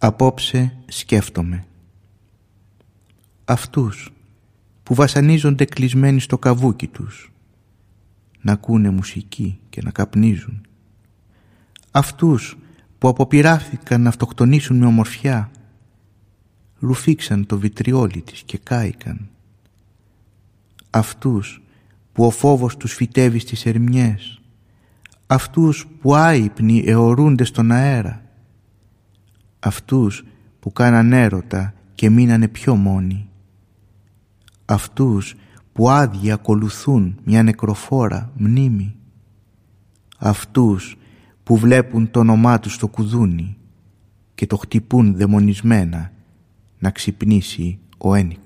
Απόψε σκέφτομαι. Αυτούς που βασανίζονται κλεισμένοι στο καβούκι τους, να ακούνε μουσική και να καπνίζουν. Αυτούς που αποπειράθηκαν να αυτοκτονήσουν με ομορφιά, ρουφήξαν το βιτριόλι της και κάηκαν. Αυτούς που ο φόβος τους φυτεύει στις ερμιές, αυτούς που άυπνοι αιωρούνται στον αέρα, αυτούς που κάναν έρωτα και μείνανε πιο μόνοι, αυτούς που άδειοι ακολουθούν μια νεκροφόρα μνήμη, αυτούς που βλέπουν το όνομά τους στο κουδούνι και το χτυπούν δαιμονισμένα να ξυπνήσει ο ένικος.